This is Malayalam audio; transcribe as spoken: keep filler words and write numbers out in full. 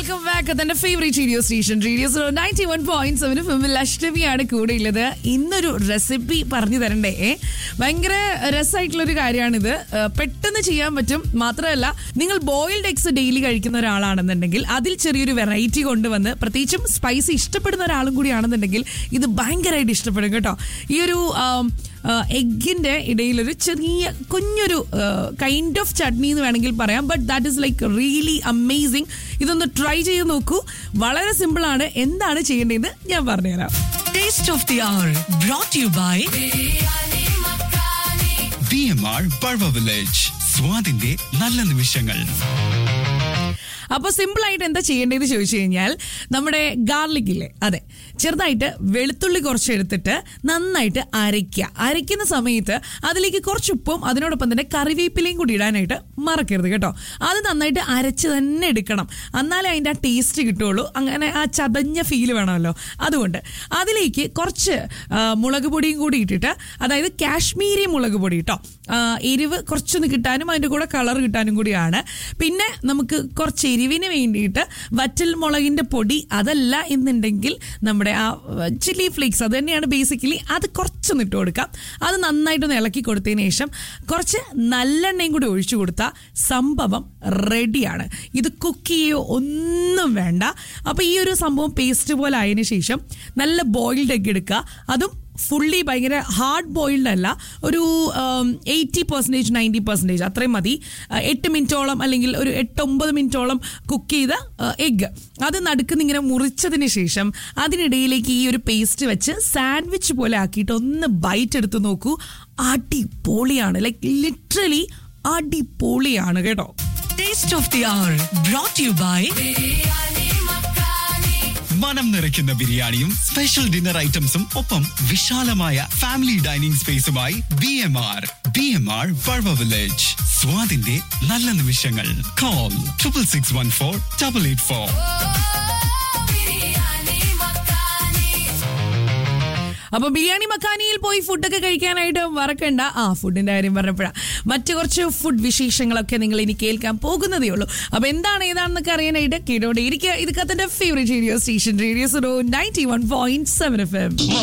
Welcome back. അതെന്റെ favourite radio station radio ninety one point seven ഫിമിൽ അഷ്ടമിയാണ് കൂടെ ഉള്ളത്. ഇന്നൊരു റെസിപ്പി പറഞ്ഞു തരണ്ടേ? ഭയങ്കര രസമായിട്ടുള്ളൊരു കാര്യമാണിത്. പെട്ടെന്ന് ചെയ്യാൻ പറ്റും. മാത്രമല്ല, നിങ്ങൾ ബോയിൽഡ് എഗ്സ് ഡെയിലി കഴിക്കുന്ന ഒരാളാണെന്നുണ്ടെങ്കിൽ അതിൽ ചെറിയൊരു വെറൈറ്റി കൊണ്ടുവന്ന്, പ്രത്യേകിച്ചും സ്പൈസി ഇഷ്ടപ്പെടുന്ന ഒരാളും കൂടിയാണെന്നുണ്ടെങ്കിൽ ഇത് ഭയങ്കരമായിട്ട് ഇഷ്ടപ്പെടും കേട്ടോ. ഈ ഒരു എഗ്ഗിന്റെ ഇടയിലൊരു ചെറിയ കുഞ്ഞൊരു കൈൻഡ് ഓഫ് ചട്നി എന്ന് വേണമെങ്കിൽ പറയാം. But that is like really amazing. ഇതൊന്ന് ട്രൈ ചെയ്ത് നോക്കൂ. വളരെ സിമ്പിൾ ആണ്. എന്താണ് ചെയ്യേണ്ടതെന്ന് ഞാൻ പറഞ്ഞുതരാം. Taste of the our brought you by B M R Barwa village. സ്വാദിന്റെ നല്ല നിമിഷങ്ങൾ. അപ്പൊ സിമ്പിൾ ആയിട്ട് എന്താ ചെയ്യേണ്ടതെന്ന് ചോദിച്ചു കഴിഞ്ഞാൽ, നമ്മുടെ ഗാർലിക് ഇല്ലേ, അതെ, ചെറുതായിട്ട് വെളുത്തുള്ളി കുറച്ച് എടുത്തിട്ട് നന്നായിട്ട് അരയ്ക്കുക. അരയ്ക്കുന്ന സമയത്ത് അതിലേക്ക് കുറച്ച് ഉപ്പും അതിനോടൊപ്പം തന്നെ കറിവേപ്പിലയും കൂടി ഇടാനായിട്ട് മറക്കരുത് കേട്ടോ. അത് നന്നായിട്ട് അരച്ച് തന്നെ എടുക്കണം. എന്നാലേ അതിൻ്റെ ആ ടേസ്റ്റ് കിട്ടുള്ളൂ. അങ്ങനെ ആ ചതഞ്ഞ ഫീല് വേണമല്ലോ. അതുകൊണ്ട് അതിലേക്ക് കുറച്ച് മുളക് പൊടിയും കൂടി ഇട്ടിട്ട്, അതായത് കാശ്മീരി മുളക് പൊടി കേട്ടോ, എരിവ് കുറച്ചൊന്ന് കിട്ടാനും അതിൻ്റെ കൂടെ കളർ കിട്ടാനും കൂടിയാണ്. പിന്നെ നമുക്ക് കുറച്ച് എരിവിന് വേണ്ടിയിട്ട് വറ്റൽ മുളകിൻ്റെ പൊടി, അതല്ല എന്നുണ്ടെങ്കിൽ നമ്മുടെ ആ ചില്ലി ഫ്ലേക്സ്, അത് തന്നെയാണ് ബേസിക്കലി, അത് കുറച്ചൊന്ന് ഇട്ട് കൊടുക്കാം. അത് നന്നായിട്ടൊന്ന് ഇളക്കി കൊടുത്തതിന് ശേഷം കുറച്ച് നല്ലെണ്ണയും കൂടി ഒഴിച്ചു കൊടുത്താൽ സംഭവം റെഡിയാണ്. ഇത് കുക്ക് ചെയ്യുകയോ ഒന്നും വേണ്ട. അപ്പോൾ ഈ ഒരു സംഭവം പേസ്റ്റ് പോലെ ആയതിനു ശേഷം നല്ല ബോയിൽഡ് എഗ് എടുക്കുക. അതും ഫുള്ളി ഭയങ്കര ഹാർഡ് ബോയിൽഡ് അല്ല, ഒരു എയ്റ്റി പെർസെൻറ്റേജ് നയൻറ്റി പെർസെൻറ്റേജ് അത്രയും മതി. എട്ട് മിനിറ്റോളം അല്ലെങ്കിൽ ഒരു എട്ടൊമ്പത് മിനിറ്റോളം കുക്ക് ചെയ്ത എഗ്ഗ് അത് നടുക്കുന്ന ഇങ്ങനെ മുറിച്ചതിന് ശേഷം അതിനിടയിലേക്ക് ഈ ഒരു പേസ്റ്റ് വെച്ച് സാൻഡ്വിച്ച് പോലെ ആക്കിയിട്ട് ഒന്ന് ബൈറ്റ് എടുത്ത് നോക്കൂ. അടിപൊളിയാണ്. ലൈക്ക് ലിറ്ററലി അടിപൊളിയാണ് കേട്ടോ. Taste of the our brought you by മനം നിറയ്ക്കുന്ന ബിരിയാണിയും സ്പെഷ്യൽ ഡിന്നർ ഐറ്റംസും ഒപ്പം വിശാലമായ family dining സ്പേസുമായി B M R B M R Barwa village. സ്വാദിന്റെ നല്ല നിമിഷങ്ങൾ. Call triple six one four double eight four. അപ്പൊ ബിരിയാണി മക്കാനിയിൽ പോയി ഫുഡൊക്കെ കഴിക്കാനായിട്ട് മറക്കണ്ട. ആ ഫുഡിന്റെ കാര്യം പറഞ്ഞപ്പോഴാണ് മറ്റു കുറച്ച് ഫുഡ് വിശേഷങ്ങളൊക്കെ നിങ്ങൾ ഇനി കേൾക്കാൻ പോകുന്നതേ ഉള്ളൂ. അപ്പൊ എന്താണ് ഏതാണെന്നൊക്കെ അറിയാനായിട്ട് കേട്ടോടെ ഇരിക്കുക. ഇത് കത്തന്റെ favourite radio station radio ninety one point seven F M.